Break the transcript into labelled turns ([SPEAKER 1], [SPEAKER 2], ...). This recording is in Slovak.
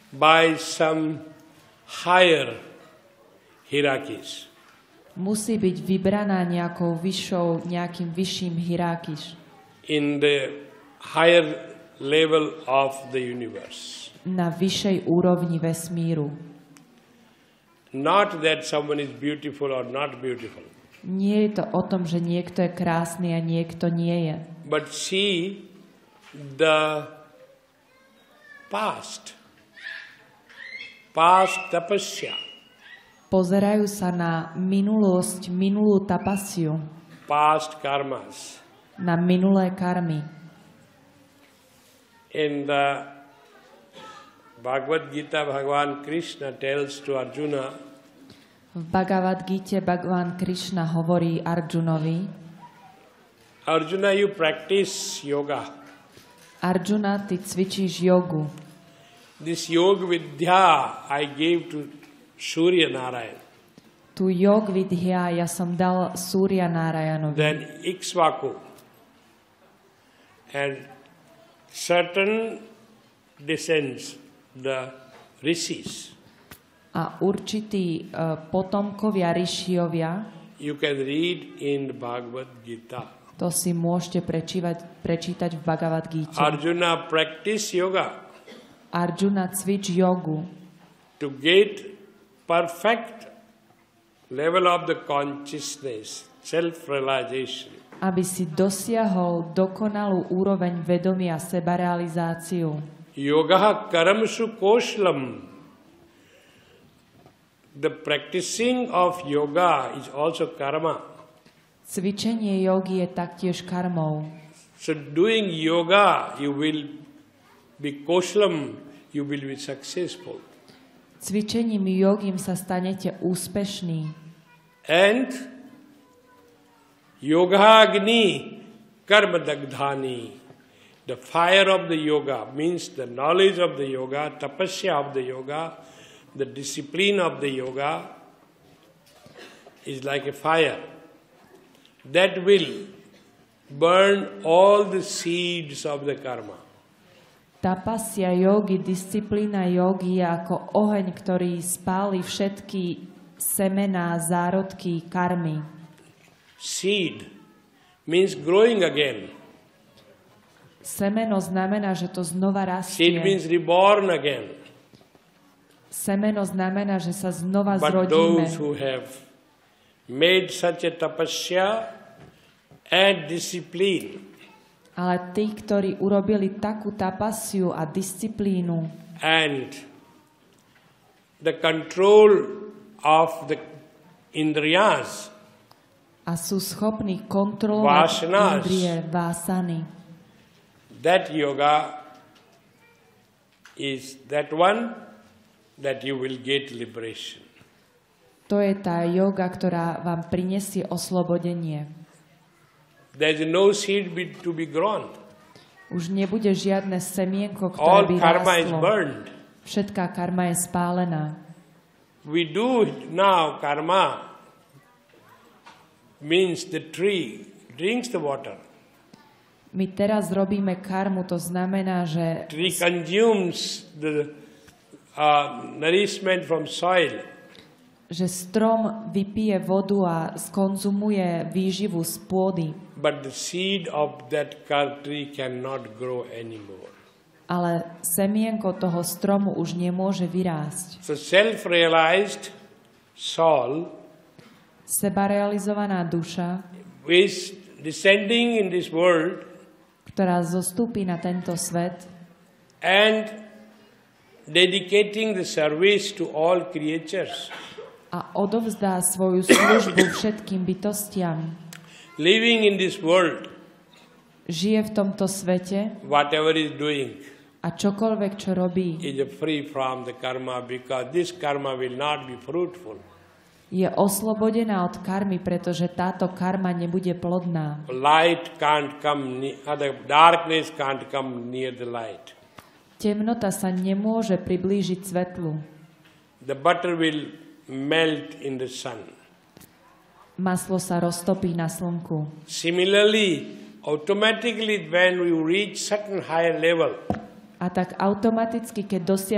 [SPEAKER 1] by some higher hierarchies.
[SPEAKER 2] Musí byť vybraná nejakým vyšším hierarchiš.
[SPEAKER 1] In the higher level of the universe.
[SPEAKER 2] Na vyššej úrovni vesmíru.
[SPEAKER 1] Not that someone is beautiful or not beautiful.
[SPEAKER 2] Nie je to o tom, že niekto je krásny a niekto nie je.
[SPEAKER 1] But see the past tapasya.
[SPEAKER 2] Pozerajú sa na minulosť, minulú tapasiu.
[SPEAKER 1] Past karmas.
[SPEAKER 2] Na minulé karmy.
[SPEAKER 1] In the Bhagavad Gita, Bhagavan Krishna tells to Arjuna,
[SPEAKER 2] v Bhagavad Gite Bhagavan Krishna hovorí Arjunovi,
[SPEAKER 1] Arjuna, you practice yoga.
[SPEAKER 2] Arjuna, ty cvičíš jogu.
[SPEAKER 1] This yoga vidya I gave to Surya Narayan.
[SPEAKER 2] Tu jog vidya ja som dal Surya Narayanovi.
[SPEAKER 1] Then Ikshvaku. And certain descendants, the rishis.
[SPEAKER 2] A určití potomkovia Rishiovia,
[SPEAKER 1] you can read in Bhagavad Gita.
[SPEAKER 2] To si môžete prečítať v Bhagavad Gite.
[SPEAKER 1] Arjuna practice yoga.
[SPEAKER 2] Arjuna cvič jogu.
[SPEAKER 1] To get perfect level of the consciousness, self-realization.
[SPEAKER 2] Aby si dosiahol dokonalú úroveň vedomia, sebarealizáciu.
[SPEAKER 1] Yoga karamsu koshlam. The practicing of yoga is also karma.
[SPEAKER 2] Cvičenie jogy je taktiež karmou.
[SPEAKER 1] So doing yoga, you will be koshlam, you will be successful.
[SPEAKER 2] Cvičením jogím sa stanete úspešní.
[SPEAKER 1] And yogagni karmadagdhani. The fire of the yoga means the knowledge of the yoga, tapasya of the yoga, the discipline of the yoga is like a fire that will burn all the seeds of the karma.
[SPEAKER 2] Tapasya jogy, disciplína jogy je ako oheň, ktorý spáli všetky semená, zárodky karmy.
[SPEAKER 1] Seed means growing again.
[SPEAKER 2] Semeno znamená, že to znova rastie.
[SPEAKER 1] Seed means reborn again.
[SPEAKER 2] Semeno znamená, že sa znova
[SPEAKER 1] But
[SPEAKER 2] zrodíme.
[SPEAKER 1] those who have made such a tapasya and discipline,
[SPEAKER 2] ale tí, ktorí urobili takú tapasiu a disciplínu
[SPEAKER 1] and the control of the indriyas,
[SPEAKER 2] a sú schopní kontrolovať indrie, vásany,
[SPEAKER 1] that yoga is that one that you will get liberation.
[SPEAKER 2] To je tá yoga, ktorá vám prinesie oslobodenie.
[SPEAKER 1] There is no seed to be grown.
[SPEAKER 2] Už nebude žiadne semienko,
[SPEAKER 1] All
[SPEAKER 2] ktoré by
[SPEAKER 1] karma is
[SPEAKER 2] rástlo.
[SPEAKER 1] burned.
[SPEAKER 2] Všetká karma je spálená.
[SPEAKER 1] We do now karma means the tree drinks the water.
[SPEAKER 2] My teraz robíme karmu, to znamená, že
[SPEAKER 1] Tree consumes the nourishment from soil.
[SPEAKER 2] že strom vypije vodu a skonzumuje výživu z pôdy.
[SPEAKER 1] But the seed of that tree cannot grow anymore.
[SPEAKER 2] Ale semienko toho stromu už nemôže vyrásť.
[SPEAKER 1] So self-realized soul
[SPEAKER 2] Sebarealizovaná duša,
[SPEAKER 1] is descending in this world
[SPEAKER 2] ktorá zostúpi na tento svet
[SPEAKER 1] and dedicating the service to all creatures.
[SPEAKER 2] a odovzdá svoju službu všetkým bytostiam.
[SPEAKER 1] Living in this world,
[SPEAKER 2] Žije v tomto svete
[SPEAKER 1] whatever is doing,
[SPEAKER 2] a čokoľvek, čo robí,
[SPEAKER 1] is free from the karma, because this karma will not be fruitful.
[SPEAKER 2] je oslobodená od karmy, pretože táto karma nebude plodná.
[SPEAKER 1] Light can't come, the darkness can't come near the light.
[SPEAKER 2] Temnota sa nemôže priblížiť svetlu.
[SPEAKER 1] The butter will melt in the sun.
[SPEAKER 2] Maslo sa roztopí na slnku.
[SPEAKER 1] Similarly, automatically when we reach certain higher level,
[SPEAKER 2] A tak automaticky, keď